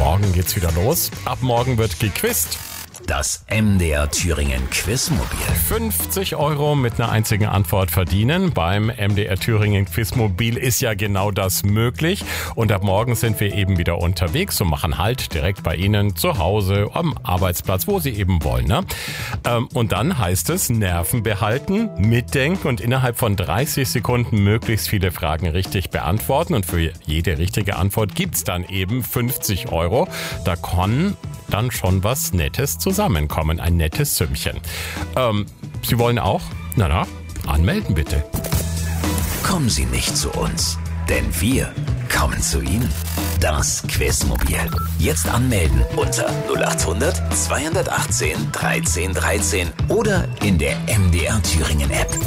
Morgen geht's wieder los. Ab morgen wird gequizt. Das MDR Thüringen Quizmobil. 50 € mit einer einzigen Antwort verdienen. Beim MDR Thüringen Quizmobil ist ja genau das möglich. Und ab morgen sind wir eben wieder unterwegs und machen Halt direkt bei Ihnen zu Hause, am Arbeitsplatz, wo Sie eben wollen. Ne? Und dann heißt es Nerven behalten, mitdenken und innerhalb von 30 Sekunden möglichst viele Fragen richtig beantworten. Und für jede richtige Antwort gibt's dann eben 50 €. Da kann dann schon was Nettes zusammenkommen. Ein nettes Sümmchen. Sie wollen auch? Na, anmelden bitte. Kommen Sie nicht zu uns, denn wir kommen zu Ihnen. Das Quizmobil. Jetzt anmelden unter 0800 218 13 13 oder in der MDR Thüringen App.